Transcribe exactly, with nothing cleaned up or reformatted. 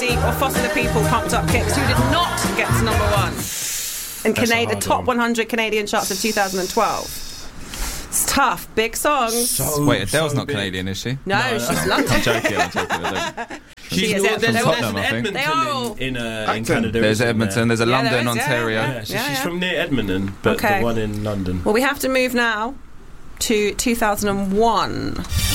Deep or Foster the People, Pumped Up Kicks, who did not get to number one in Canada, the top one. one hundred Canadian charts of two thousand twelve. It's tough. Big songs. So, Wait, Adele's so not big. Canadian, is she? No, No, she's no. London. I'm joking, I'm joking. I'm joking. She is. There's, They're there's, all- there's Tottenham, an I think. Edmonton They are all- in, in, uh, in Acton. Canada. There's isn't Edmonton, there? there's a Yeah, London, there is, yeah, Ontario. yeah. Yeah, so Yeah, she's yeah. from near Edmonton, but Okay. the one in London. Well, we have to move now to two thousand one.